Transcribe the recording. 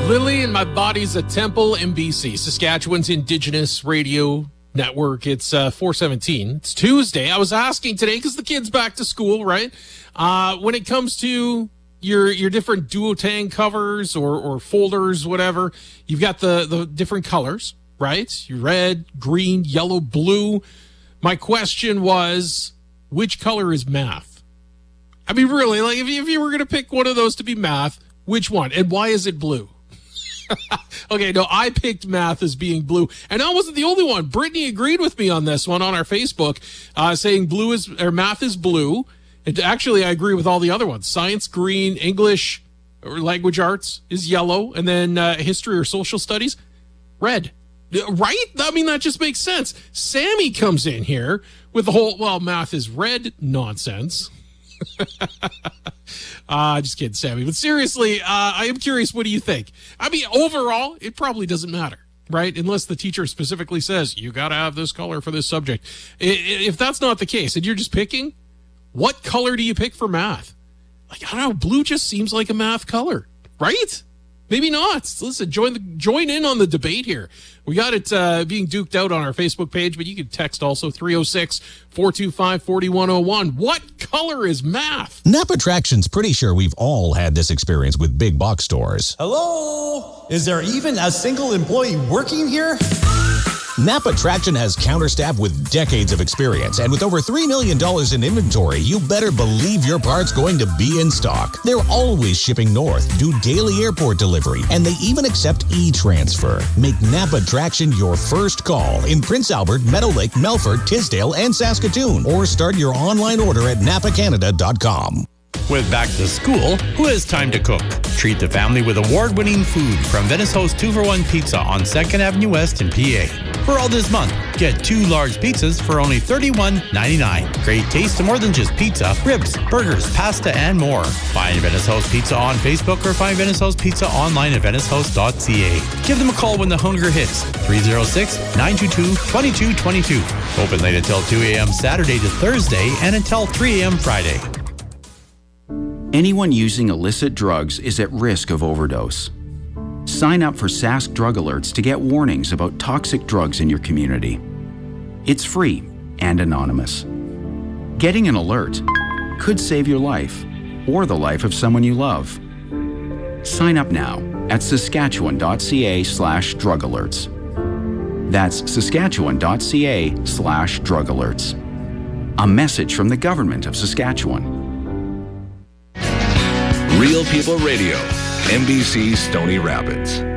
Lily and My Body's a Temple, MBC, Saskatchewan's Indigenous Radio Network. It's 4:17. It's Tuesday. I was asking today, because the kid's back to school, right? When it comes to your different duotang covers or folders, whatever, you've got the different colors, right? Your red, green, yellow, blue. My question was, which color is math? I mean, really, like if you were going to pick one of those to be math, which one? And why is it blue? Okay, no, I picked math as being blue, and I wasn't the only one. Brittany agreed with me on this one on our Facebook, saying math is blue. And actually, I agree with all the other ones. Science, green, English or language arts is yellow, and then history or social studies, red. Right? I mean, that just makes sense. Sammy comes in here with the whole, well, math is red nonsense. Just kidding, Sammy. But seriously, I am curious, what do you think? I mean, overall, it probably doesn't matter, right? Unless the teacher specifically says, you got to have this color for this subject. If that's not the case, and you're just picking, what color do you pick for math? Like, I don't know, blue just seems like a math color, right? Maybe not. Listen, join in on the debate here. We got it being duked out on our Facebook page, but you can text also 306-425-4101. What color is math? Napa Traction's pretty sure we've all had this experience with big box stores. Hello? Is there even a single employee working here? Napa Traction has counter staff with decades of experience, and with over $3 million in inventory, you better believe your part's going to be in stock. They're always shipping north, do daily airport delivery, and they even accept e-transfer. Make Napa Traction your first call in Prince Albert, Meadow Lake, Melfort, Tisdale, and Saskatoon, or start your online order at napacanada.com. With back to school, who has time to cook? Treat the family with award-winning food from Venice Host 2-for-1 Pizza on 2nd Avenue West in PA. For all this month, get 2 large pizzas for only $31.99. Great taste to more than just pizza, ribs, burgers, pasta, and more. Find Venice Host Pizza on Facebook or find Venice Host Pizza online at venicehost.ca. Give them a call when the hunger hits. 306-922-2222. Open late until 2 a.m. Saturday to Thursday and until 3 a.m. Friday. Anyone using illicit drugs is at risk of overdose. Sign up for Sask Drug Alerts to get warnings about toxic drugs in your community. It's free and anonymous. Getting an alert could save your life or the life of someone you love. Sign up now at saskatchewan.ca/drug alerts. That's saskatchewan.ca/drug alerts. A message from the Government of Saskatchewan. Real People Radio, MBC Stony Rapids.